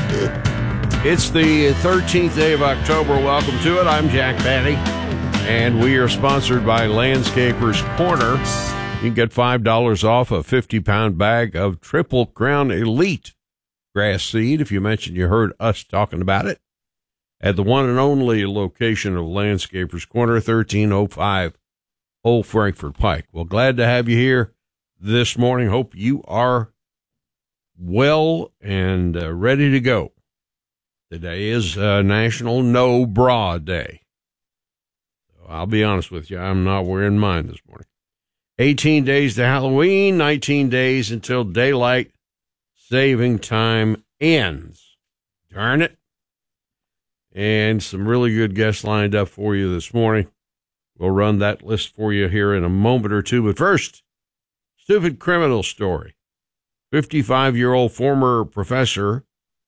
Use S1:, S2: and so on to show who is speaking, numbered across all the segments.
S1: It's the 13th day of October. Welcome to it. I'm Jack Patty, and we are sponsored by Landscapers Corner. You can get $5 off a 50-pound bag of Triple Crown Elite grass seed if you mention you heard us talking about it at the one and only location of Landscapers Corner, 1305 Old Frankfort Pike. Well, glad to have you here this morning. Hope you are well and ready to go. Today is National No Bra Day. So I'll be honest with you, I'm not wearing mine this morning. 18 days to Halloween, 19 days until daylight saving time ends. Darn it. And some really good guests lined up for you this morning. We'll run that list for you here in a moment or two. But first, stupid criminal story. 55-year-old former professor,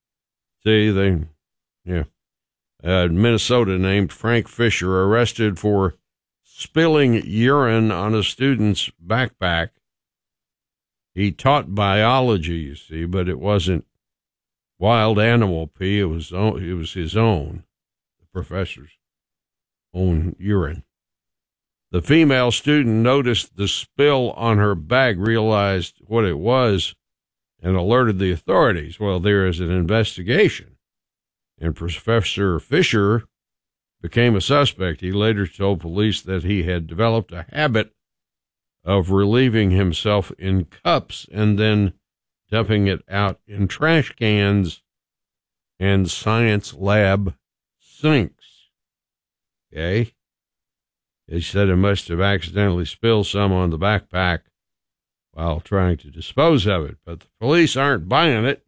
S1: Minnesota named Frank Fisher, arrested for spilling urine on a student's backpack. He taught biology, you see, but it wasn't wild animal pee. It was his own, the professor's own urine. The female student noticed the spill on her bag, realized what it was, and alerted the authorities. Well, there is an investigation, and Professor Fisher became a suspect. He later told police that he had developed a habit of relieving himself in cups and then dumping it out in trash cans and science lab sinks. Okay? He said he must have accidentally spilled some on the backpack while trying to dispose of it, but the police aren't buying it.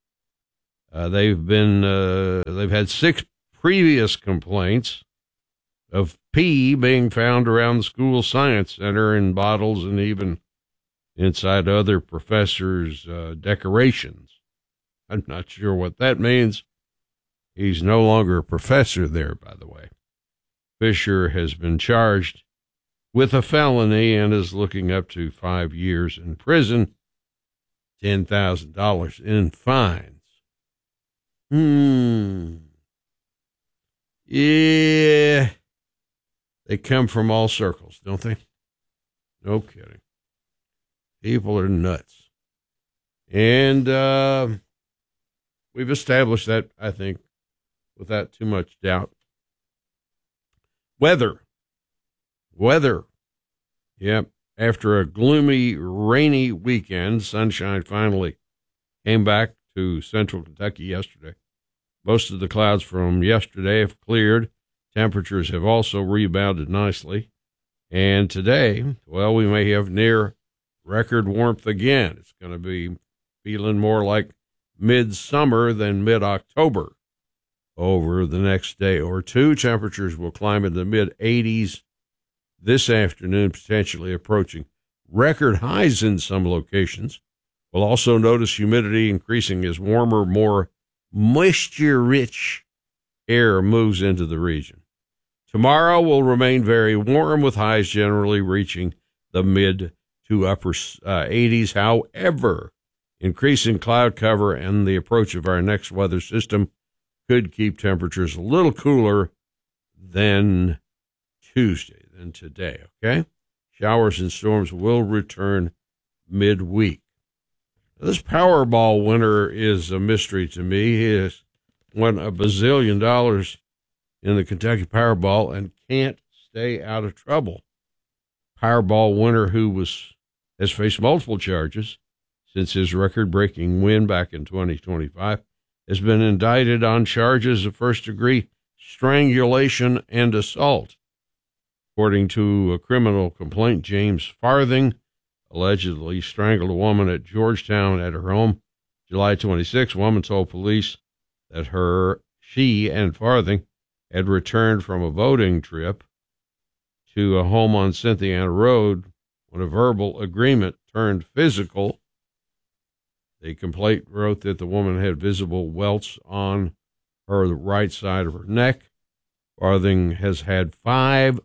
S1: They've had 6 previous complaints of pee being found around the school science center in bottles and even inside other professors' decorations. I'm not sure what that means. He's no longer a professor there, by the way. Fisher has been charged with a felony and is looking up to 5 years in prison, $10,000 in fines. Yeah. They come from all circles, don't they? No kidding. People are nuts. And we've established that, I think, without too much doubt. Weather. Yep. After a gloomy, rainy weekend, sunshine finally came back to central Kentucky yesterday. Most of the clouds from yesterday have cleared. Temperatures have also rebounded nicely. And today, well, we may have near record warmth again. It's going to be feeling more like midsummer than mid-October. Over the next day or two, temperatures will climb into the mid-80s this afternoon, potentially approaching record highs in some locations. We'll also notice humidity increasing as warmer, more moisture-rich air moves into the region. Tomorrow will remain very warm, with highs generally reaching the mid to upper 80s. However, increasing cloud cover and the approach of our next weather system could keep temperatures a little cooler than Tuesday, than today, okay? Showers and storms will return midweek. This Powerball winner is a mystery to me. He has won $1 bazillion in the Kentucky Powerball and can't stay out of trouble. Powerball winner who has faced multiple charges since his record-breaking win back in 2025 has been indicted on charges of first-degree strangulation and assault. According to a criminal complaint, James Farthing allegedly strangled a woman at Georgetown at her home July 26. A woman told police that she and Farthing had returned from a voting trip to a home on Cynthiana Road when a verbal agreement turned physical. The complaint wrote that the woman had visible welts on her right side of her neck. Farthing has had five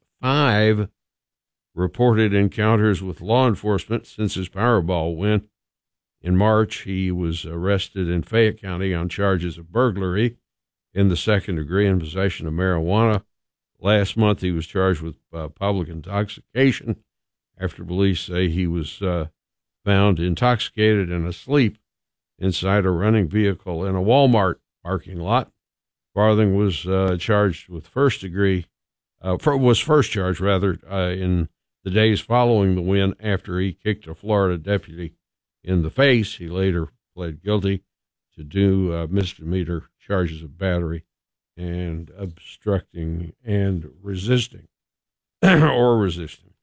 S1: reported encounters with law enforcement since his Powerball win In March, he was arrested in Fayette County on charges of burglary in the second degree and possession of marijuana. Last month, he was charged with public intoxication after police say he was found intoxicated and asleep inside a running vehicle in a Walmart parking lot. Farthing was charged with first charged in the days following the win after he kicked a Florida deputy in the face. He later pled guilty to misdemeanor charges of battery and obstructing and resisting or resisting.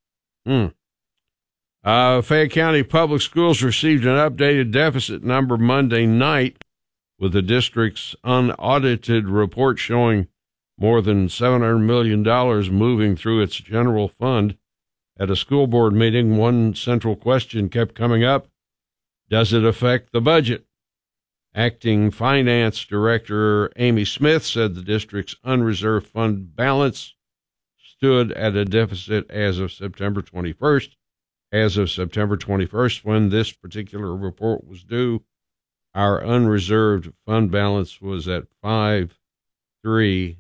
S1: Fayette County Public Schools received an updated deficit number Monday night, with the district's unaudited report showing more than $700 million moving through its general fund. At a school board meeting, one central question kept coming up: does it affect the budget? Acting Finance Director Amy Smith said the district's unreserved fund balance stood at a deficit as of September 21st. As of September 21st, when this particular report was due, our unreserved fund balance was at 5.3,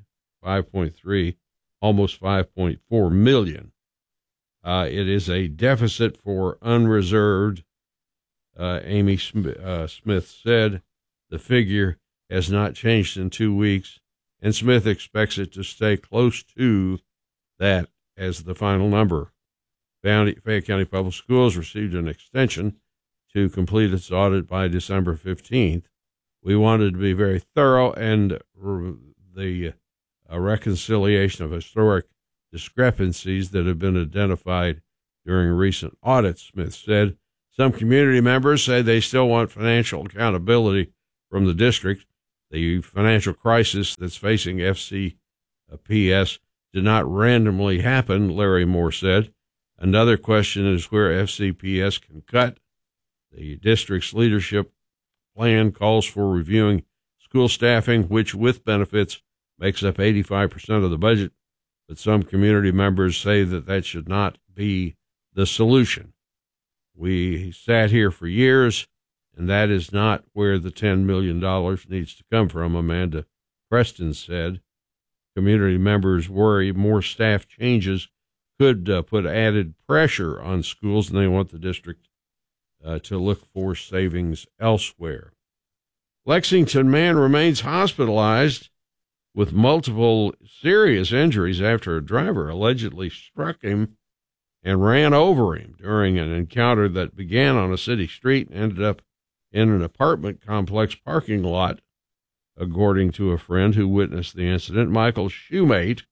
S1: almost 5.4 million. It is a deficit for unreserved, Amy Smith said. The figure has not changed in 2 weeks, and Smith expects it to stay close to that as the final number. Fayette County Public Schools received an extension to complete its audit by December 15th. We wanted to be very thorough, and the reconciliation of historic discrepancies that have been identified during recent audits, Smith said. Some community members say they still want financial accountability from the district. The financial crisis that's facing FCPS did not randomly happen, Larry Moore said. Another question is where FCPS can cut. The district's leadership plan calls for reviewing school staffing, which with benefits makes up 85% of the budget, but some community members say that should not be the solution. We sat here for years, and that is not where the $10 million needs to come from, Amanda Preston said. Community members worry more staff changes could put added pressure on schools, and they want the district to look for savings elsewhere. Lexington man remains hospitalized with multiple serious injuries after a driver allegedly struck him and ran over him during an encounter that began on a city street and ended up in an apartment complex parking lot, according to a friend who witnessed the incident. Michael Shoemate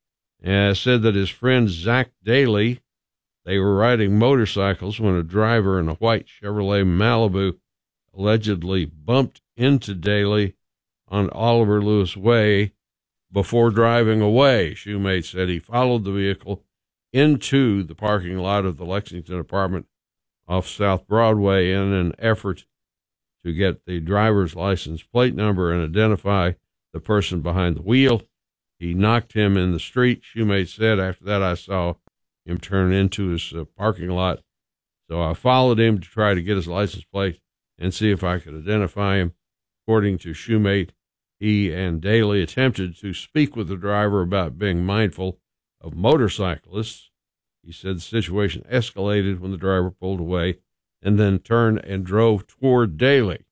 S1: said that his friend Zach Daly, they were riding motorcycles when a driver in a white Chevrolet Malibu allegedly bumped into Daly on Oliver Lewis Way before driving away. Shoemate said he followed the vehicle into the parking lot of the Lexington apartment off South Broadway in an effort to get the driver's license plate number and identify the person behind the wheel. He knocked him in the street. Shoemate said, after that I saw him turn into his parking lot, so I followed him to try to get his license plate and see if I could identify him. According to Shoemate, he and Daly attempted to speak with the driver about being mindful of motorcyclists. He said the situation escalated when the driver pulled away and then turned and drove toward Daly.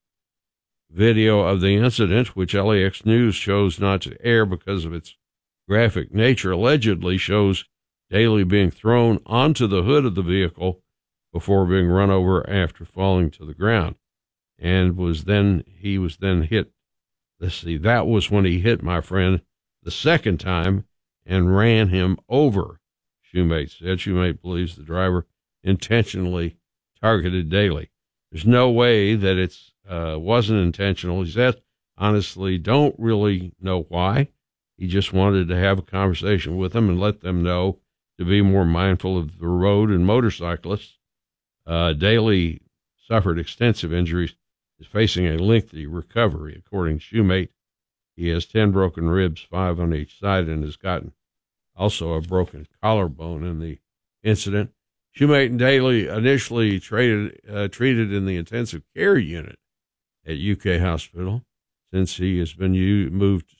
S1: Video of the incident, which LAX News chose not to air because of its graphic nature, allegedly shows Daly being thrown onto the hood of the vehicle before being run over after falling to the ground, and he was then hit. That was when he hit my friend the second time and ran him over, Shoemate said. Shoemate believes the driver intentionally targeted Daly. There's no way that it wasn't intentional. He said, honestly, don't really know why. He just wanted to have a conversation with them and let them know to be more mindful of the road and motorcyclists. Daly suffered extensive injuries, is facing a lengthy recovery. According to Shoemate, he has 10 broken ribs, 5 on each side, and has gotten also a broken collarbone in the incident. Shoemate and Daly initially treated in the intensive care unit at UK Hospital. Since then, he's been moved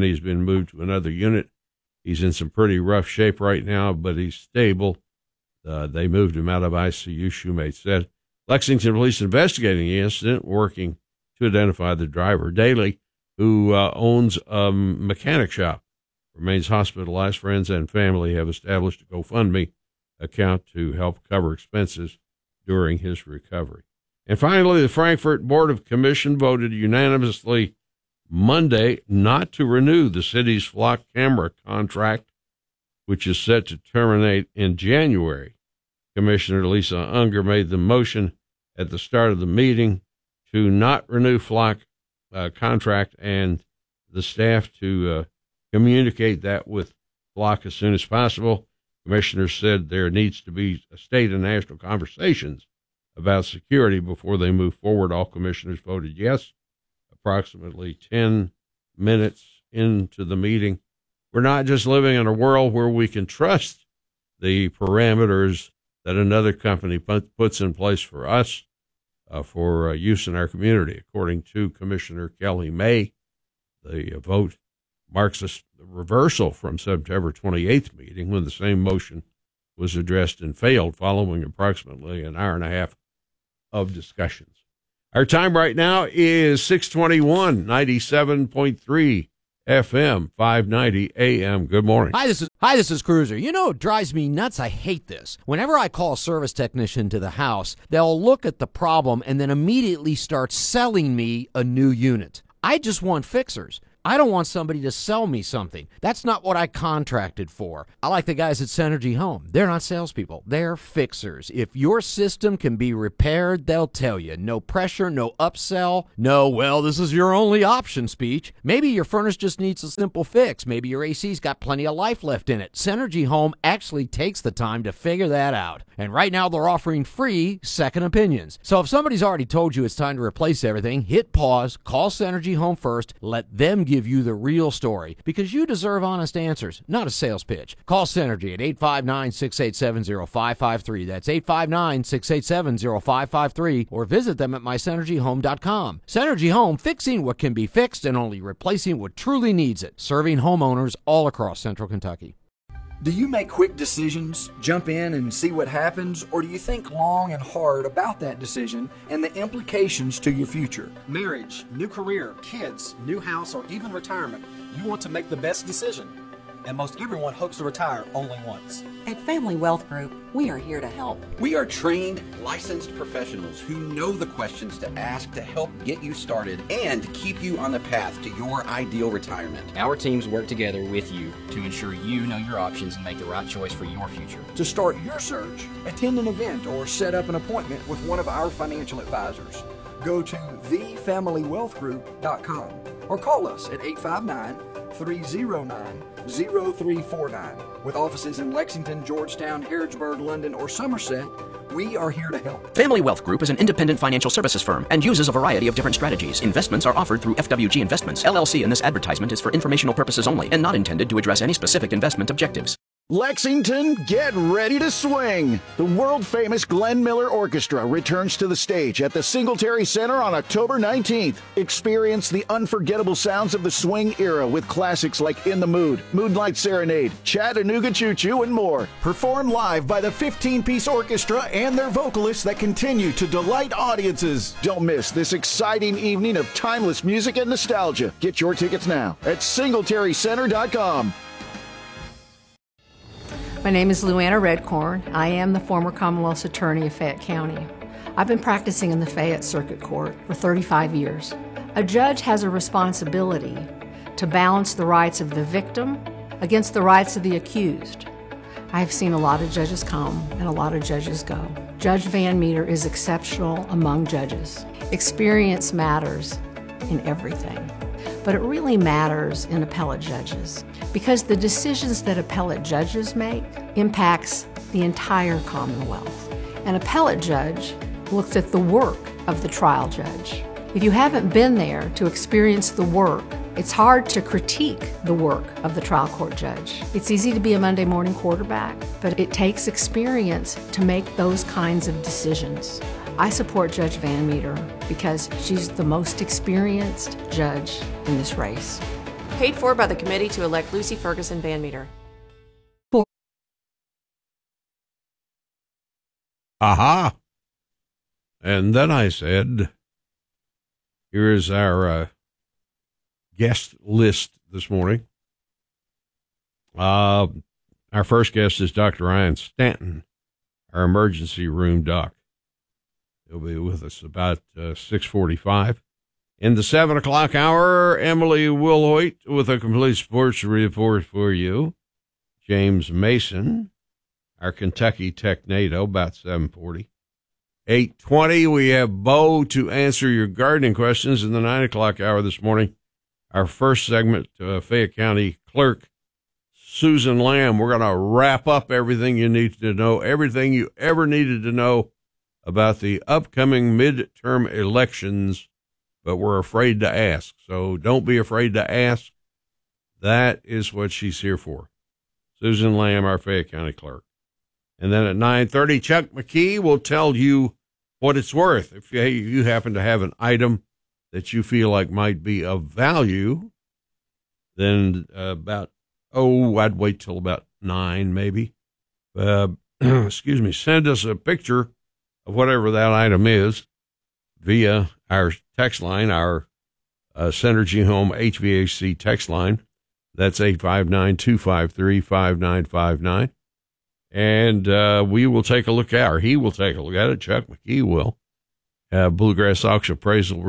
S1: to another unit. He's in some pretty rough shape right now, but he's stable. They moved him out of ICU, Shoemate said. Lexington police investigating the incident, working to identify the driver. Daly, who owns a mechanic shop, remains hospitalized. Friends and family have established a GoFundMe account to help cover expenses during his recovery. And finally, the Frankfort Board of Commission voted unanimously Monday not to renew the city's flock camera contract, which is set to terminate in January. Commissioner Lisa Unger made the motion at the start of the meeting to not renew flock contract, and the staff to communicate that with flock as soon as possible. Commissioners said there needs to be state and national conversations about security before they move forward. All commissioners voted yes. Approximately 10 minutes into the meeting, we're not just living in a world where we can trust the parameters that another company puts in place for us for use in our community. According to Commissioner Kelly May, the vote marks a reversal from September 28th meeting when the same motion was addressed and failed following approximately an hour and a half of discussions. Our time right now is 6:21, 97.3 FM, 590 AM. Good morning.
S2: Hi, this is Cruiser. You know, it drives me nuts. I hate this. Whenever I call a service technician to the house, they'll look at the problem and then immediately start selling me a new unit. I just want fixers. I don't want somebody to sell me something. That's not what I contracted for. I like the guys at Synergy Home. They're not salespeople. They're fixers. If your system can be repaired, they'll tell you. No pressure, no upsell, no, well, this is your only option speech. Maybe your furnace just needs a simple fix. Maybe your AC's got plenty of life left in it. Synergy Home actually takes the time to figure that out. And right now they're offering free second opinions. So if somebody's already told you it's time to replace everything, hit pause, call Synergy Home first, let them give you the real story, because you deserve honest answers, not a sales pitch. Call Synergy at 859-687-0553. That's 859-687-0553, or visit them at mysynergyhome.com. Synergy Home, fixing what can be fixed and only replacing what truly needs it. Serving homeowners all across Central Kentucky.
S3: Do you make quick decisions, jump in and see what happens, or do you think long and hard about that decision and the implications to your future?
S4: Marriage, new career, kids, new house, or even retirement. You want to make the best decision. And most everyone hopes to retire only once.
S5: At Family Wealth Group, we are here to help.
S6: We are trained, licensed professionals who know the questions to ask to help get you started and keep you on the path to your ideal retirement.
S7: Our teams work together with you to ensure you know your options and make the right choice for your future.
S3: To start your search, attend an event or set up an appointment with one of our financial advisors. Go to thefamilywealthgroup.com or call us at 859-309-0349. With offices in Lexington, Georgetown, Harrodsburg, London, or Somerset, we are here to help.
S8: Family Wealth Group is an independent financial services firm and uses a variety of different strategies. Investments are offered through FWG Investments, LLC, and this advertisement is for informational purposes only and not intended to address any specific investment objectives.
S9: Lexington, get ready to swing! The world-famous Glenn Miller Orchestra returns to the stage at the Singletary Center on October 19th. Experience the unforgettable sounds of the swing era with classics like In the Mood, Moonlight Serenade, Chattanooga Choo Choo, and more. Performed live by the 15-piece orchestra and their vocalists that continue to delight audiences. Don't miss this exciting evening of timeless music and nostalgia. Get your tickets now at singletarycenter.com.
S10: My name is Luanna Redcorn. I am the former Commonwealth's Attorney of Fayette County. I've been practicing in the Fayette Circuit Court for 35 years. A judge has a responsibility to balance the rights of the victim against the rights of the accused. I've seen a lot of judges come and a lot of judges go. Judge Van Meter is exceptional among judges. Experience matters in everything, but it really matters in appellate judges, because the decisions that appellate judges make impacts the entire Commonwealth. An appellate judge looks at the work of the trial judge. If you haven't been there to experience the work It's hard to critique the work of the trial court judge. It's easy to be a Monday morning quarterback, but it takes experience to make those kinds of decisions. I support Judge Van Meter because she's the most experienced judge in this race.
S11: Paid for by the committee to elect Lucy Ferguson Van Meter.
S1: Aha! And then I said, here is our guest list this morning. Our first guest is Dr. Ryan Stanton, our emergency room doc. He'll be with us about 6:45. In the 7 o'clock hour, Emily Wilhoit with a complete sports report for you. James Mason, our Kentucky Technado, about 7:40. 8:20, we have Bo to answer your gardening questions. In the 9 o'clock hour this morning, our first segment, Fayette County Clerk Susan Lamb. We're going to wrap up everything you need to know, everything you ever needed to know about the upcoming midterm elections, but we're afraid to ask. So don't be afraid to ask. That is what she's here for. Susan Lamb, our Fayette County Clerk. And then at 9:30, Chuck McKee will tell you what it's worth. If you happen to have an item that you feel like might be of value, then I'd wait till about 9 maybe. Excuse me, send us a picture of whatever that item is via our text line, our Synergy Home HVAC text line. That's 859-253-5959. And we will take a look at, or he will take a look at it. Chuck McKee will. Bluegrass Auction Appraisal,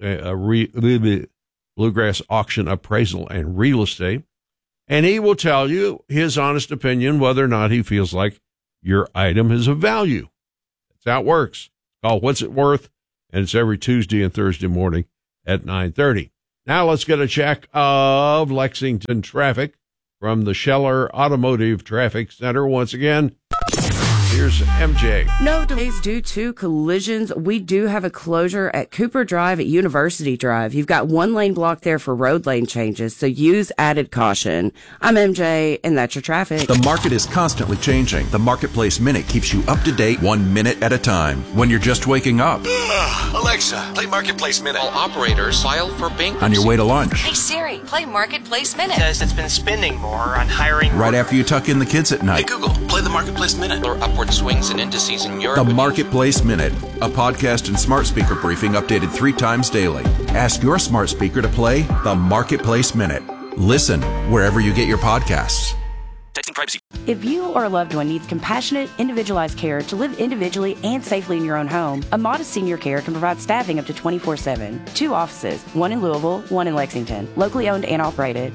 S1: Bluegrass Auction Appraisal and Real Estate. And he will tell you his honest opinion whether or not he feels like your item is of value. That's how it works. It's called What's It Worth? And it's every Tuesday and Thursday morning at 9:30. Now let's get a check of Lexington traffic from the Scheller Automotive Traffic Center. Once again, here's MJ.
S12: No delays due to collisions. We do have a closure at Cooper Drive at University Drive. You've got one lane blocked there for road lane changes, so use added caution. I'm MJ, and that's your traffic.
S13: The market is constantly changing. The Marketplace Minute keeps you up to date 1 minute at a time. When you're just waking up.
S14: Alexa, play Marketplace Minute. All operators file for bankruptcy.
S13: On your way to lunch.
S15: Hey Siri, play Marketplace Minute.
S16: Says it's been spending more on hiring.
S13: Right after you tuck in the kids at night.
S14: Hey Google, play the Marketplace Minute. Or upward swings and indices in Europe.
S13: The Marketplace Minute, a podcast and smart speaker briefing updated 3 times daily. Ask your smart speaker to play the Marketplace Minute. Listen wherever you get your podcasts.
S14: Texting privacy.
S17: If you or a loved one needs compassionate, individualized care to live individually and safely in your own home, Amada Senior Care can provide staffing up to 24/7. 2 offices, one in Louisville, one in Lexington. Locally owned and operated.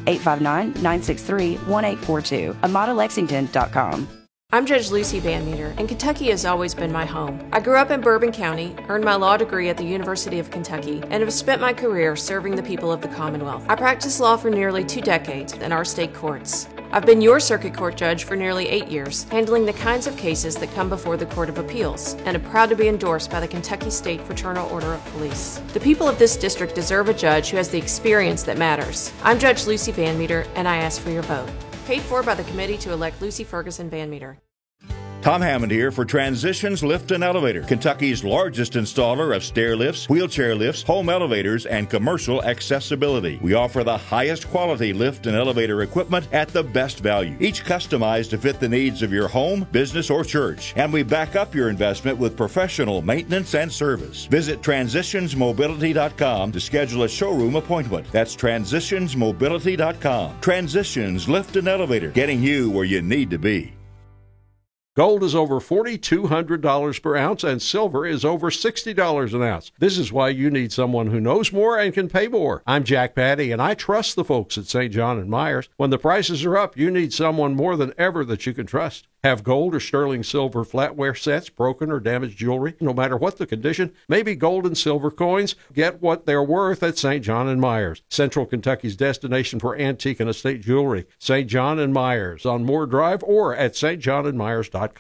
S17: 859-963-1842. AmadaLexington.com.
S11: I'm Judge Lucy Van Meter, and Kentucky has always been my home. I grew up in Bourbon County, earned my law degree at the University of Kentucky, and have spent my career serving the people of the Commonwealth. I practiced law for nearly 2 decades in our state courts. I've been your circuit court judge for nearly 8 years, handling the kinds of cases that come before the Court of Appeals, and am proud to be endorsed by the Kentucky State Fraternal Order of Police. The people of this district deserve a judge who has the experience that matters. I'm Judge Lucy Van Meter, and I ask for your vote. Paid for by the committee to elect Lucy Ferguson Van Meter.
S18: Tom Hammond here for Transitions Lift and Elevator, Kentucky's largest installer of stair lifts, wheelchair lifts, home elevators, and commercial accessibility. We offer the highest quality lift and elevator equipment at the best value, each customized to fit the needs of your home, business, or church. And we back up your investment with professional maintenance and service. Visit transitionsmobility.com to schedule a showroom appointment. That's transitionsmobility.com. Transitions Lift and Elevator, getting you where you need to be.
S1: Gold is over $4,200 per ounce, and silver is over $60 an ounce. This is why you need someone who knows more and can pay more. I'm Jack Patty, and I trust the folks at St. John and Myers. When the prices are up, you need someone more than ever that you can trust. Have gold or sterling silver flatware sets, broken or damaged jewelry, no matter what the condition, maybe gold and silver coins, get what they're worth at St. John and Myers, Central Kentucky's destination for antique and estate jewelry. St. John and Myers on Moore Drive or at stjohnandmyers.com.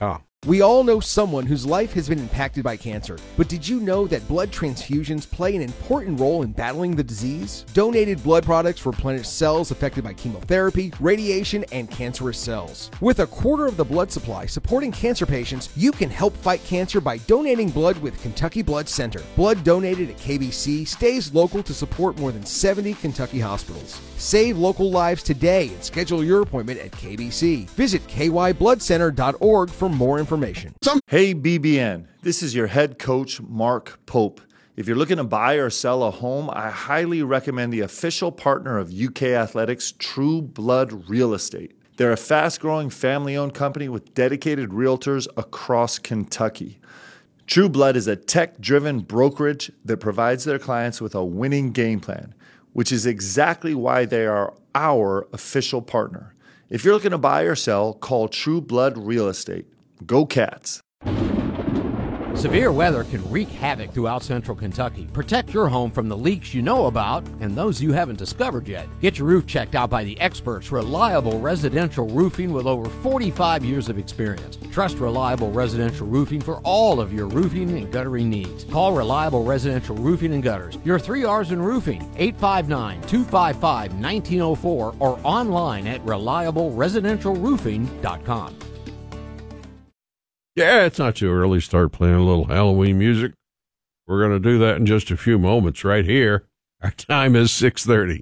S19: We all know someone whose life has been impacted by cancer, but did you know that blood transfusions play an important role in battling the disease? Donated blood products replenish cells affected by chemotherapy, radiation, and cancerous cells. With a quarter of the blood supply supporting cancer patients, you can help fight cancer by donating blood with Kentucky Blood Center. Blood donated at KBC stays local to support more than 70 Kentucky hospitals. Save local lives today and schedule your appointment at KBC. Visit kybloodcenter.org for more information.
S20: Hey BBN, this is your head coach Mark Pope. If you're looking to buy or sell a home, I highly recommend the official partner of UK Athletics, True Blood Real Estate. They're a fast-growing family-owned company with dedicated realtors across Kentucky. True Blood is a tech-driven brokerage that provides their clients with a winning game plan, which is exactly why they are our official partner. If you're looking to buy or sell, call True Blood Real Estate. Go Cats!
S2: Severe weather can wreak havoc throughout central Kentucky. Protect your home from the leaks you know about and those you haven't discovered yet. Get your roof checked out by the experts, Reliable Residential Roofing, with over 45 years of experience. Trust Reliable Residential Roofing for all of your roofing and guttering needs. Call Reliable Residential Roofing and Gutters. Your 3 R's in roofing, 859-255-1904 or online at reliableresidentialroofing.com.
S1: Yeah, it's not too early to start playing a little Halloween music. We're going to do that in just a few moments right here. Our time is 6:30.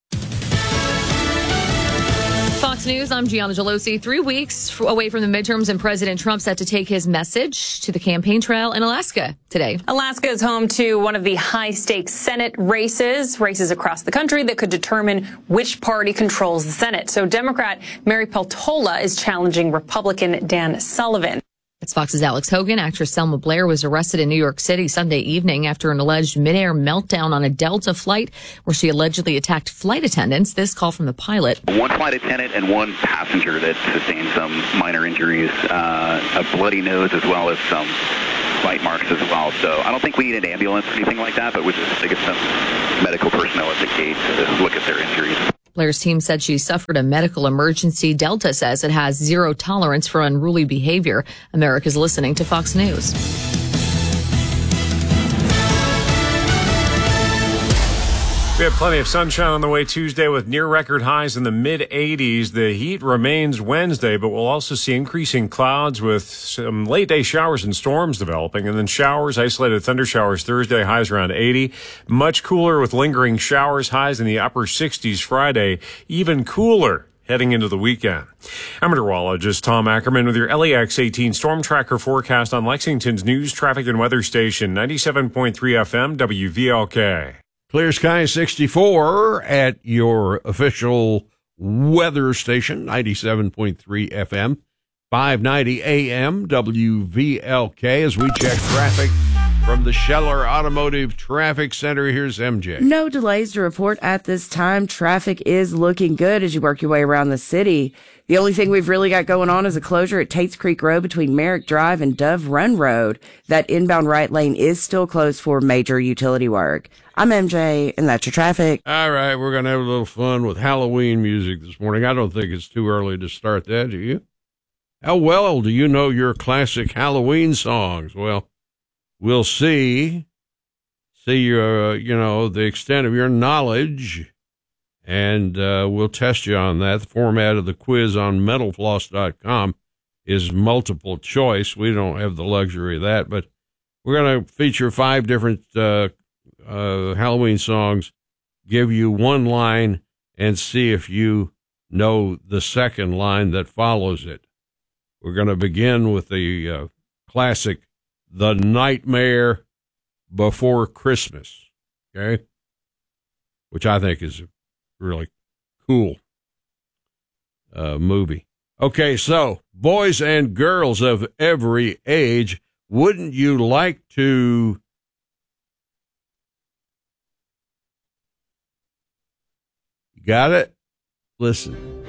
S21: Fox News, I'm Gianna Gelosi. 3 weeks away from the midterms, and President Trump set to take his message to the campaign trail in Alaska today.
S22: Alaska is home to one of the high-stakes Senate races across the country that could determine which party controls the Senate. So Democrat Mary Peltola is challenging Republican Dan Sullivan.
S21: It's Fox's Alex Hogan. Actress Selma Blair was arrested in New York City Sunday evening after an alleged midair meltdown on a Delta flight where she allegedly attacked flight attendants. This call from the pilot.
S23: One flight attendant and one passenger that sustained some minor injuries, a bloody nose as well as some bite marks as well. So I don't think we need an ambulance or anything like that, but we just get some medical personnel at the gate to look at their injuries.
S21: Blair's team said she suffered a medical emergency. Delta says it has zero tolerance for unruly behavior. America's listening to Fox News.
S24: We have plenty of sunshine on the way Tuesday with near record highs in the mid-80s. The heat remains Wednesday, but we'll also see increasing clouds with some late day showers and storms developing, and then showers, isolated thunder showers Thursday, highs around 80. Much cooler with lingering showers, highs in the upper 60s Friday, even cooler heading into the weekend. I'm meteorologist Tom Ackerman with your LEX 18 Storm Tracker forecast on Lexington's news, traffic, and weather station, 97.3 FM WVLK.
S1: Clear sky 64 at your official weather station, 97.3 FM, 590 AM, WVLK. As we check traffic from the Scheller Automotive Traffic Center, here's MJ.
S12: No delays to report at this time. Traffic is looking good as you work your way around the city. The only thing we've really got going on is a closure at Tates Creek Road between Merrick Drive and Dove Run Road. That inbound right lane is still closed for major utility work. I'm MJ, and that's your traffic.
S1: All right, we're going to have a little fun with Halloween music this morning. I don't think it's too early to start that, do you? How well do you know your classic Halloween songs? Well, we'll see your, the extent of your knowledge, and we'll test you on that. The format of the quiz on mentalfloss.com is multiple choice. We don't have the luxury of that, but we're going to feature 5 different Halloween songs, give you one line, and see if you know the second line that follows it. We're going to begin with the classic, The Nightmare Before Christmas, okay? Which I think is a really cool movie. Okay, so, boys and girls of every age, wouldn't you like to got it? Listen.